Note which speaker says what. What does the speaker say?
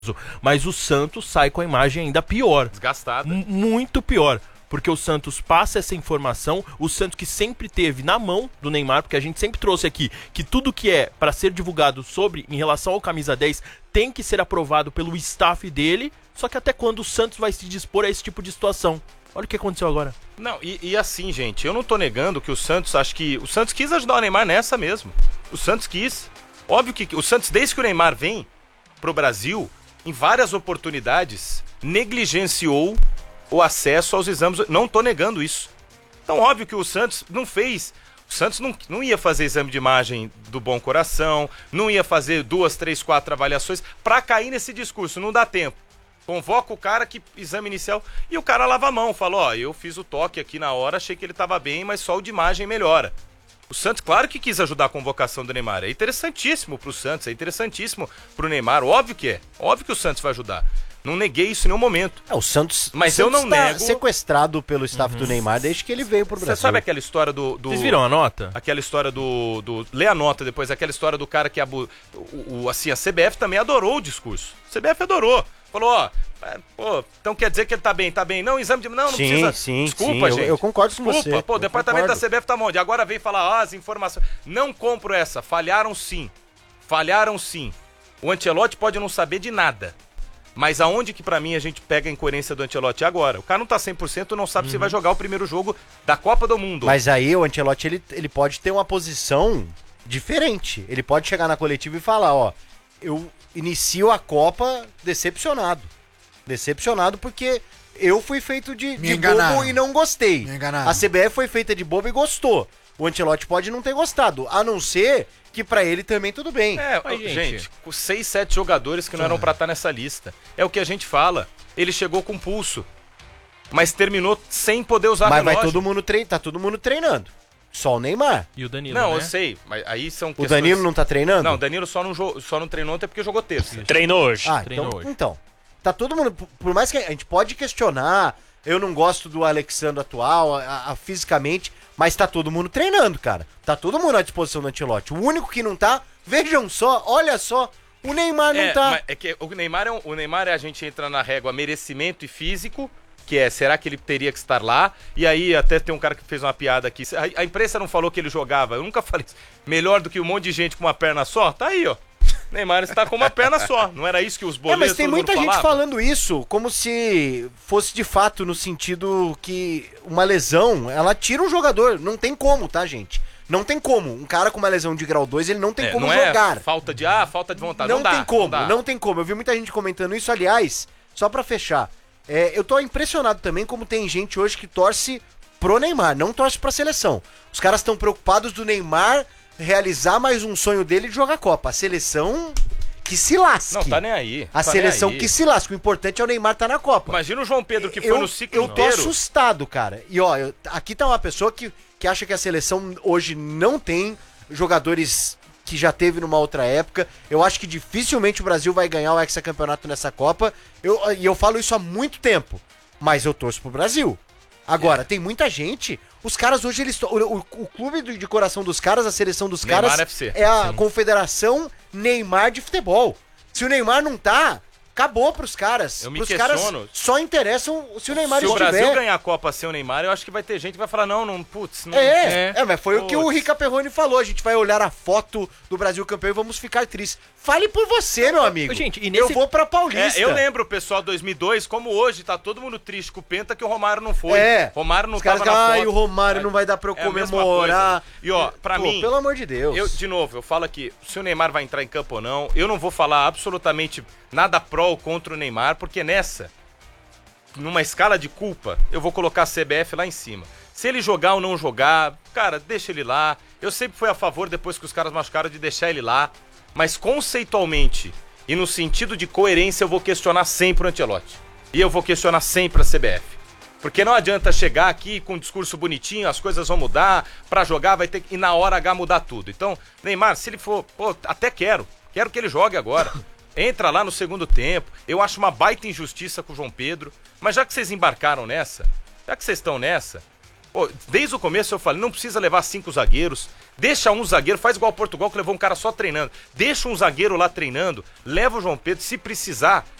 Speaker 1: Mas o Santos sai com a imagem ainda pior.
Speaker 2: Desgastada.
Speaker 1: Muito pior. Porque o Santos passa essa informação, o Santos que sempre teve na mão do Neymar, porque a gente sempre trouxe aqui que tudo que é para ser divulgado sobre, em relação ao camisa 10, tem que ser aprovado pelo staff dele, só que até quando o Santos vai se dispor a esse tipo de situação? Olha o que aconteceu agora.
Speaker 2: Não, e assim, gente, eu não tô negando que o Santos, acho que o Santos quis ajudar o Neymar nessa mesmo. O Santos quis. Óbvio que o Santos, desde que o Neymar vem pro Brasil, em várias oportunidades, negligenciou o acesso aos exames. Não tô negando isso. Então, óbvio que o Santos não fez. O Santos não ia fazer exame de imagem do bom coração, não ia fazer 2, 3, 4 avaliações pra cair nesse discurso. Não dá tempo. Convoca o cara que exame inicial e o cara lava a mão. Fala, ó, eu fiz o toque aqui na hora, achei que ele tava bem, mas só o de imagem melhora. O Santos, claro que quis ajudar a convocação do Neymar. É interessantíssimo pro Santos, é interessantíssimo pro Neymar. Óbvio que é. Óbvio que o Santos vai ajudar. Não neguei isso em nenhum momento.
Speaker 3: O Santos,
Speaker 2: mas
Speaker 3: eu não
Speaker 2: nego.
Speaker 3: Sequestrado pelo staff do Neymar desde que ele veio pro Brasil.
Speaker 2: Você sabe aquela história do...
Speaker 1: Vocês viram a nota?
Speaker 2: Aquela história do... Lê a nota depois. Aquela história do cara que... assim, a CBF também adorou o discurso. A CBF adorou. Falou, ó... Pô, então quer dizer que ele tá bem. Não, exame de... Não precisa... Desculpa, gente.
Speaker 3: Eu concordo com você.
Speaker 2: Pô, o departamento da CBF tá onde? Agora vem falar, as informações... Não compro essa. Falharam sim. O Ancelotti pode não saber de nada. Mas aonde que pra mim a gente pega a incoerência do Ancelotti agora? O cara não tá 100%, não sabe se vai jogar o primeiro jogo da Copa do Mundo.
Speaker 3: Mas aí o Ancelotti, ele pode ter uma posição diferente. Ele pode chegar na coletiva e falar, ó, eu inicio a Copa decepcionado. Decepcionado porque eu fui feito de bobo e não gostei. A CBF foi feita de bobo e gostou. O Ancelotti pode não ter gostado, a não ser que pra ele também tudo bem.
Speaker 2: Mas, gente, com 6, 7 jogadores que não eram pra estar nessa lista. É o que a gente fala. Ele chegou com pulso, mas terminou sem poder usar relógio.
Speaker 3: Mas vai tá todo mundo treinando. Só o Neymar.
Speaker 1: E o Danilo,
Speaker 2: Não,
Speaker 1: né?
Speaker 2: eu sei, mas aí são
Speaker 3: questões... O Danilo não tá treinando?
Speaker 2: Não, o Danilo só não treinou até porque jogou terça.
Speaker 4: Treinou hoje.
Speaker 3: Então, tá todo mundo... Por mais que a gente pode questionar, eu não gosto do Alexandre atual, fisicamente... Mas tá todo mundo treinando, cara. Tá todo mundo à disposição do Ancelotti. O único que não tá, vejam só, olha só, o Neymar não tá.
Speaker 2: Mas é que o Neymar a gente entra na régua merecimento e físico, que é, será que ele teria que estar lá? E aí até tem um cara que fez uma piada aqui. A imprensa não falou que ele jogava, eu nunca falei isso. Melhor do que um monte de gente com uma perna só? Tá aí, ó. Neymar está com uma perna só. Não era isso que os boleiros
Speaker 3: mas tem muita gente falando isso, como se fosse de fato no sentido que uma lesão, ela tira um jogador. Não tem como, tá, gente? Não tem como. Um cara com uma lesão de grau 2, ele não tem como jogar.
Speaker 2: Falta de vontade.
Speaker 3: Não tem como. Eu vi muita gente comentando isso. Aliás, só pra fechar, eu tô impressionado também como tem gente hoje que torce pro Neymar, não torce pra seleção. Os caras estão preocupados do Neymar realizar mais um sonho dele de jogar Copa. A seleção que se lasque.
Speaker 2: Não, tá nem aí.
Speaker 3: A seleção que se lasque. O importante é o Neymar tá na Copa.
Speaker 2: Imagina o João Pedro que foi no ciclo inteiro.
Speaker 3: Eu tô assustado, cara. E ó, aqui tá uma pessoa que acha que a seleção hoje não tem jogadores que já teve numa outra época. Eu acho que dificilmente o Brasil vai ganhar o hexacampeonato nessa Copa. E eu falo isso há muito tempo. Mas eu torço pro Brasil. Agora, tem muita gente... Os caras hoje, o clube de coração dos caras, a seleção dos
Speaker 2: Neymar
Speaker 3: caras
Speaker 2: FC.
Speaker 3: É a Confederação Neymar de Futebol. Se o Neymar não tá, acabou pros caras.
Speaker 2: Eu me
Speaker 3: pros
Speaker 2: questiono.
Speaker 3: Caras só interessam se o Neymar estiver.
Speaker 2: Se o Brasil ganhar a Copa sem o Neymar, eu acho que vai ter gente que vai falar, putz... Não,
Speaker 3: mas foi o que o Rica Perrone falou. A gente vai olhar a foto do Brasil campeão e vamos ficar tristes. Fale por você, meu amigo.
Speaker 1: Gente,
Speaker 3: eu vou pra Paulista.
Speaker 2: Eu lembro, pessoal, 2002, como hoje, tá todo mundo triste com o Penta que o Romário não foi. Romário não tava na foto.
Speaker 3: O Romário não vai dar pra eu comemorar.
Speaker 2: E ó, pra mim...
Speaker 3: Pelo amor de Deus.
Speaker 2: De novo, eu falo aqui, se o Neymar vai entrar em campo ou não, eu não vou falar absolutamente nada pró ou contra o Neymar, porque numa escala de culpa, eu vou colocar a CBF lá em cima. Se ele jogar ou não jogar, cara, deixa ele lá. Eu sempre fui a favor, depois que os caras machucaram, de deixar ele lá. Mas conceitualmente e no sentido de coerência, eu vou questionar sempre o Ancelotti. E eu vou questionar sempre a CBF. Porque não adianta chegar aqui com um discurso bonitinho, as coisas vão mudar, pra jogar vai ter que... E na hora H mudar tudo. Então, Neymar, se ele for... até quero que ele jogue agora. Entra lá no segundo tempo. Eu acho uma baita injustiça com o João Pedro. Mas já que vocês embarcaram nessa, já que vocês estão nessa... desde o começo eu falei, não precisa levar 5 zagueiros. Deixa um zagueiro, faz igual o Portugal que levou um cara só treinando. Deixa um zagueiro lá treinando, leva o João Pedro, se precisar,